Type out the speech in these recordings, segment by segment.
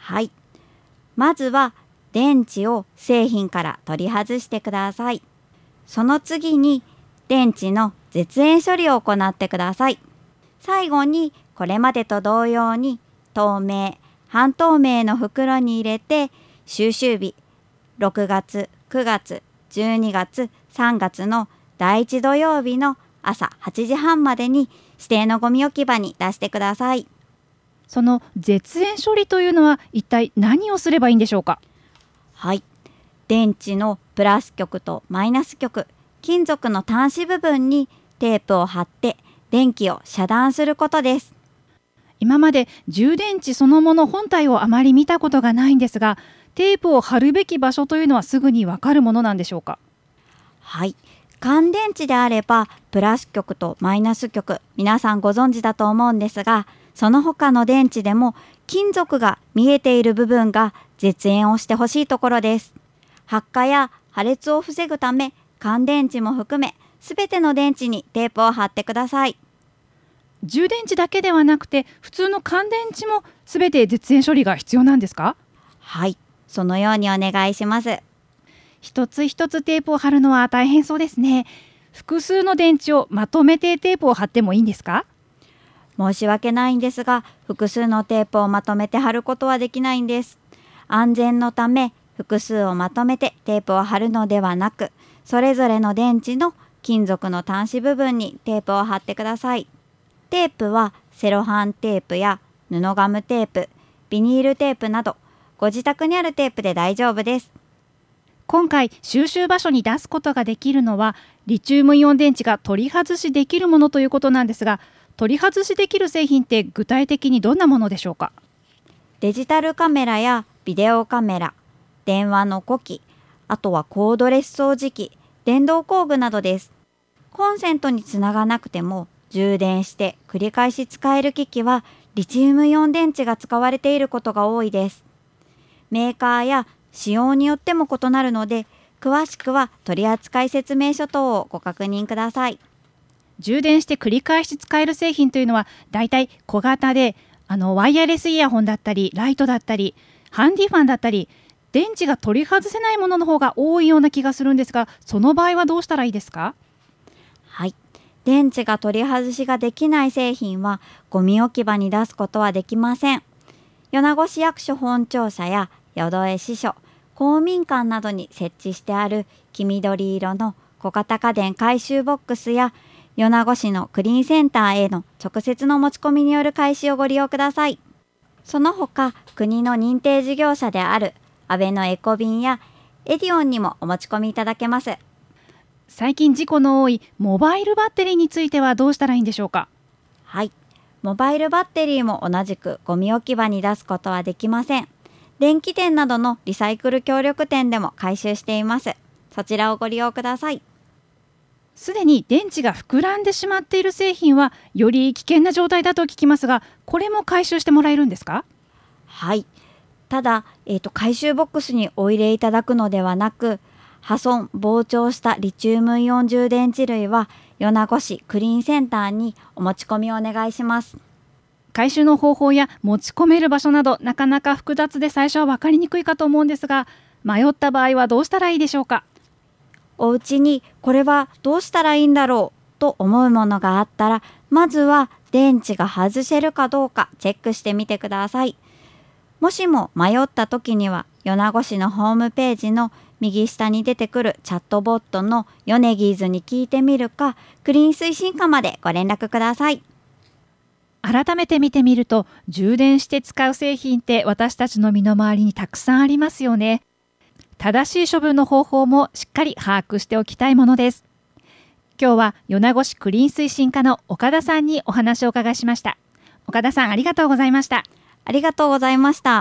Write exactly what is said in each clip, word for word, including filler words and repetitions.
はい。まずは電池を製品から取り外してください。その次に電池の絶縁処理を行ってください。最後にこれまでと同様に透明、半透明の袋に入れて収集日ろくがつ、くがつ、じゅうにがつ、さんがつのだいいち土曜日の朝はちじはんまでに指定のゴミ置き場に出してください。 その絶縁処理というのは一体何をすればいいんでしょうか？ はい。電池のプラス極とマイナス極、金属の端子部分にテープを貼って電気を遮断することです。 今まで充電池そのもの本体をあまり見たことがないんですが、テープを貼るべき場所というのはすぐにわかるものなんでしょうか？ はい。乾電池であればプラス極とマイナス極、皆さんご存知だと思うんですが、その他の電池でも金属が見えている部分が絶縁をしてほしいところです。発火や破裂を防ぐため、乾電池も含めすべての電池にテープを貼ってください。 充電池だけではなくて普通の乾電池もすべて絶縁処理が必要なんですか？ はい、そのようにお願いします。 一つ一つテープを貼るのは大変そうですね。複数の電池をまとめてテープを貼ってもいいんですか？ 申し訳ないんですが、複数のテープをまとめて貼ることはできないんです。安全のため複数をまとめてテープを貼るのではなく、それぞれの電池の金属の端子部分にテープを貼ってください。テープはセロハンテープや布ガムテープ、ビニールテープなどご自宅にあるテープで大丈夫です。 今回収集場所に出すことができるのはリチウムイオン電池が取り外しできるものということなんですが、取り外しできる製品って具体的にどんなものでしょうか？ デジタルカメラやビデオカメラ、電話の子機、あとはコードレス掃除機、電動工具などです。コンセントにつながなくても充電して繰り返し使える機器はリチウムイオン電池が使われていることが多いです。メーカーや仕様によっても異なるので、詳しくは取扱説明書等をご確認ください。 充電して繰り返し使える製品というのはだいたい小型で、あのワイヤレスイヤホンだったりライトだったりハンディファンだったり、電池が取り外せないものの方が多いような気がするんですが、その場合はどうしたらいいですか？ はい、電池が取り外しができない製品はゴミ置き場に出すことはできません。米子市役所本庁舎や淀江支所、公民館などに設置してある黄緑色の小型家電回収ボックスや米子市のクリーンセンターへの直接の持ち込みによる回収をご利用ください。その他、国の認定事業者である安倍のエコビンやエディオンにもお持ち込みいただけます。 最近事故の多いモバイルバッテリーについてはどうしたらいいんでしょうか？ はい、モバイルバッテリーも同じくゴミ置き場に出すことはできません。電気店などのリサイクル協力店でも回収しています。そちらをご利用ください。 すでに電池が膨らんでしまっている製品はより危険な状態だと聞きますが、これも回収してもらえるんですか？ はい。ただ、えーと、回収ボックスにお入れいただくのではなく、破損、膨張したリチウムイオン充電池類は米子市クリーンセンターにお持ち込みをお願いします。 回収の方法や持ち込める場所などなかなか複雑で最初は分かりにくいかと思うんですが、迷った場合はどうしたらいいでしょうか？ お家にこれはどうしたらいいんだろうと思うものがあったら、まずは電池が外せるかどうかチェックしてみてください。もしも迷った時には米子市のホームページの右下に出てくるチャットボットのヨネギーズに聞いてみるか、クリーン推進課までご連絡ください。 改めて見てみると、充電して使う製品って私たちの身の回りにたくさんありますよね。正しい処分の方法もしっかり把握しておきたいものです。今日は米子市クリーン推進課の岡田さんにお話を伺いしました。岡田さん、ありがとうございました。 ありがとうございました。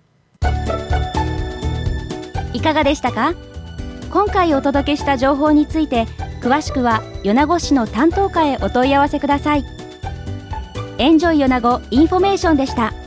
いかがでしたか？今回お届けした情報について詳しくは米子市の担当課へお問い合わせください。エンジョイ米子インフォメーションでした。